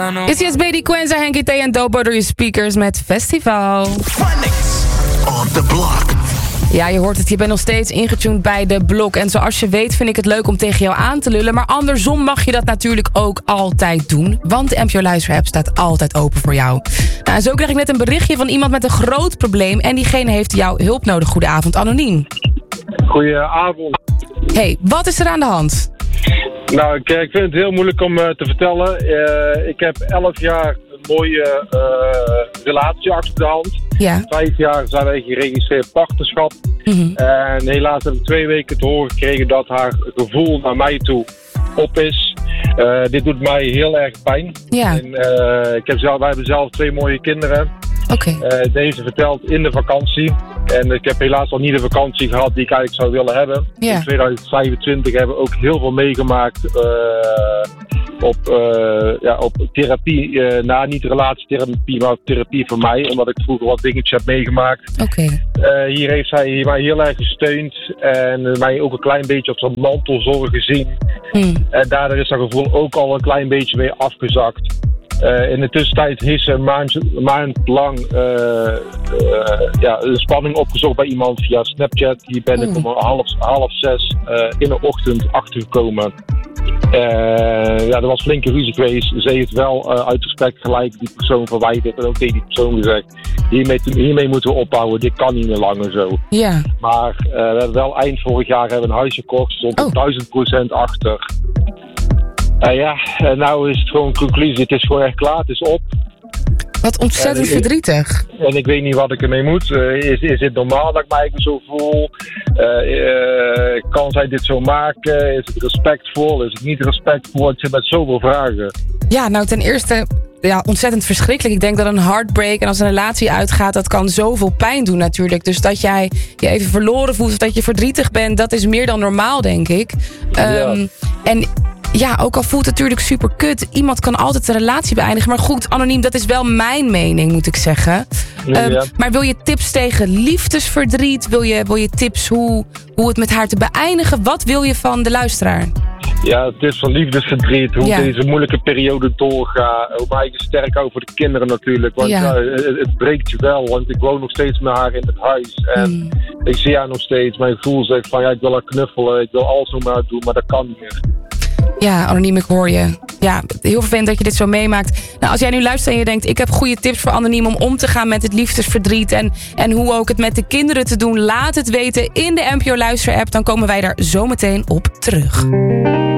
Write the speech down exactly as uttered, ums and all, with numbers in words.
Is yes Baby Quenza, Henky T en Dobo door je speakers met Festival. Phonics on the block. Ja, je hoort het, je bent nog steeds ingetuned bij de blok. En zoals je weet vind ik het leuk om tegen jou aan te lullen. Maar andersom mag je dat natuurlijk ook altijd doen. Want de N P O Luister-app staat altijd open voor jou. Nou, en zo kreeg ik net een berichtje van iemand met een groot probleem. En diegene heeft jouw hulp nodig. Goedenavond, anoniem. Goedenavond. Hey, wat is er aan de hand? Nou, ik, ik vind het heel moeilijk om uh, te vertellen. Uh, ik heb elf jaar een mooie uh, relatie achter de hand. Ja. Vijf jaar zijn wij geregistreerd partnerschap. Mm-hmm. En helaas heb ik twee weken te horen gekregen dat haar gevoel naar mij toe op is. Uh, dit doet mij heel erg pijn. Ja. En, uh, ik heb zelf, wij hebben zelf twee mooie kinderen. Oké. Okay. Uh, deze vertelt in de vakantie. En ik heb helaas nog niet de vakantie gehad die ik eigenlijk zou willen hebben. Ja. In tweeduizend vijfentwintig hebben we ook heel veel meegemaakt uh, op, uh, ja, op therapie. Uh, nou, niet relatietherapie, maar therapie voor mij. Omdat ik vroeger wat dingetjes heb meegemaakt. Oké. Okay. Uh, hier heeft zij mij heel erg gesteund. En uh, mij ook een klein beetje op zijn mantelzorg gezien. Hmm. En daardoor is dat gevoel ook al een klein beetje weer afgezakt. Uh, in de tussentijd heeft ze een maand, een maand lang uh, uh, ja, een spanning opgezocht bij iemand via Snapchat. Hier ben ik om half, half zes uh, in de ochtend achtergekomen. Uh, ja, er was flinke ruzie geweest. Ze heeft wel uh, uit respect gelijk die persoon verwijderd en ook tegen die persoon gezegd: hiermee, hiermee moeten we ophouden, dit kan niet meer langer zo. Ja. Maar uh, we hebben wel eind vorig jaar hebben een huis gekocht, stond er duizend procent achter. Uh, ja, en nou is het gewoon conclusie. Het is gewoon echt klaar, het is op. Wat ontzettend en ik, verdrietig. En ik weet niet wat ik ermee moet. Uh, is, is dit normaal dat ik mij zo voel? Uh, uh, kan zij dit zo maken? Is het respectvol? Is het niet respectvol? Ik zit met zoveel vragen. Ja, nou ten eerste, ja, ontzettend verschrikkelijk. Ik denk dat een heartbreak en als een relatie uitgaat, dat kan zoveel pijn doen natuurlijk. Dus dat jij je even verloren voelt of dat je verdrietig bent, dat is meer dan normaal, denk ik. Um, ja. En ja, ook al voelt het natuurlijk super kut. Iemand kan altijd een relatie beëindigen. Maar goed, anoniem, dat is wel mijn mening, moet ik zeggen. Ja, um, ja. Maar wil je tips tegen liefdesverdriet? Wil je, wil je tips hoe, hoe het met haar te beëindigen? Wat wil je van de luisteraar? Ja, tips van liefdesverdriet. Hoe ja. deze moeilijke periode doorgaat. Hoe mij sterk hou voor de kinderen natuurlijk. Want ja. Ja, het, het breekt je wel. Want ik woon nog steeds met haar in het huis. En mm. ik zie haar nog steeds. Mijn gevoel zegt van ja, ik wil haar knuffelen. Ik wil alles nog maar doen. Maar dat kan niet meer. Ja, anoniem, ik hoor je. Ja, heel vervelend dat je dit zo meemaakt. Nou, als jij nu luistert en je denkt, ik heb goede tips voor anoniem om om te gaan met het liefdesverdriet en, en hoe ook het met de kinderen te doen, laat het weten in de N P O Luister-app. Dan komen wij daar zo meteen op terug.